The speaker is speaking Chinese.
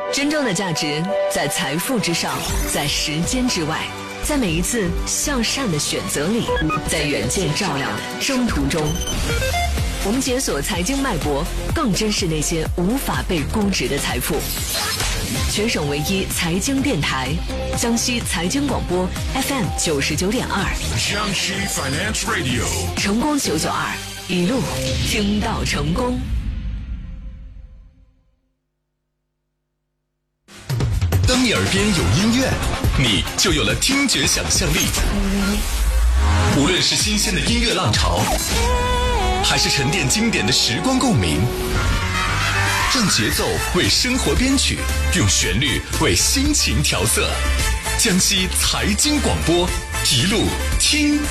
真正的价值在财富之上，在时间之外，在每一次向善的选择里，在远见照亮的征途中。我们解锁财经脉搏，更珍视那些无法被估值的财富。全省唯一财经电台，江西财经广播 FM 99.2， 江西 Finance Radio， 成功992，一路听到成功。 当你耳边有音乐，你就有了听觉想象力。无论是新鲜的音乐浪潮，还是沉淀经典的时光共鸣，让节奏为生活编曲，用旋律为心情调色。江西财经广播，一路听